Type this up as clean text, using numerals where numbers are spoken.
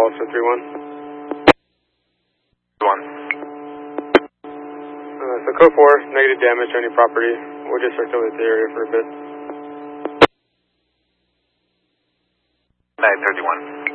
calls for 3-1. 1. So code 4, negative damage to any property. We'll just circulate the area for a bit. 931.